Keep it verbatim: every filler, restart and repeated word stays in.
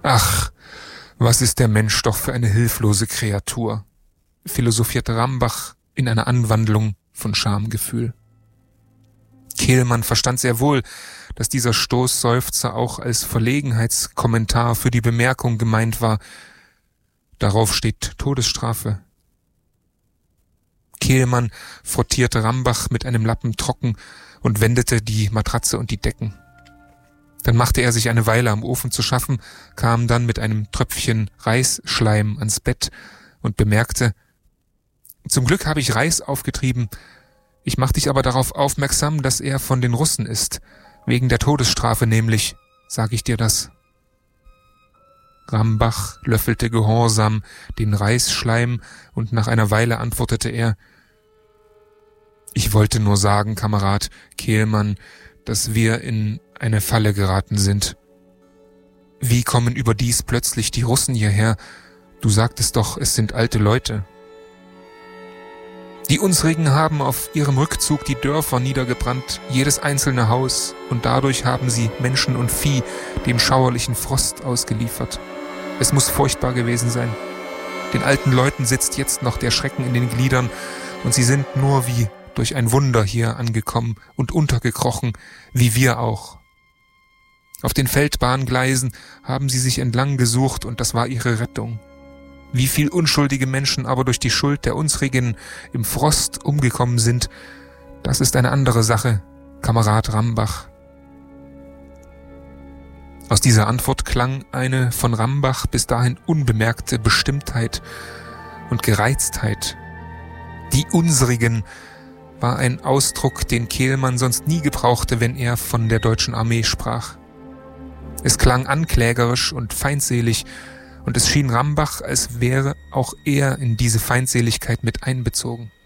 Ach, was ist der Mensch doch für eine hilflose Kreatur, philosophierte Rambach in einer Anwandlung von Schamgefühl. Kehlmann verstand sehr wohl, dass dieser Stoßseufzer auch als Verlegenheitskommentar für die Bemerkung gemeint war: Darauf steht Todesstrafe. Kehlmann frottierte Rambach mit einem Lappen trocken und wendete die Matratze und die Decken. Dann machte er sich eine Weile am Ofen zu schaffen, kam dann mit einem Tröpfchen Reisschleim ans Bett und bemerkte: Zum Glück habe ich Reis aufgetrieben. Ich mache dich aber darauf aufmerksam, dass er von den Russen ist. Wegen der Todesstrafe nämlich, sag ich dir das. Rambach löffelte gehorsam den Reisschleim und nach einer Weile antwortete er: Ich wollte nur sagen, Kamerad Kehlmann, dass wir in eine Falle geraten sind. Wie kommen überdies plötzlich die Russen hierher? Du sagtest doch, es sind alte Leute. Die unsrigen haben auf ihrem Rückzug die Dörfer niedergebrannt, jedes einzelne Haus, und dadurch haben sie Menschen und Vieh dem schauerlichen Frost ausgeliefert. Es muss furchtbar gewesen sein. Den alten Leuten sitzt jetzt noch der Schrecken in den Gliedern, und sie sind nur wie durch ein Wunder hier angekommen und untergekrochen, wie wir auch. Auf den Feldbahngleisen haben sie sich entlang gesucht, und das war ihre Rettung. Wie viel unschuldige Menschen aber durch die Schuld der unsrigen im Frost umgekommen sind, das ist eine andere Sache, Kamerad Rambach. Aus dieser Antwort klang eine von Rambach bis dahin unbemerkte Bestimmtheit und Gereiztheit. Die unsrigen war ein Ausdruck, den Kehlmann sonst nie gebrauchte, wenn er von der deutschen Armee sprach. Es klang anklägerisch und feindselig, und es schien Rambach, als wäre auch er in diese Feindseligkeit mit einbezogen.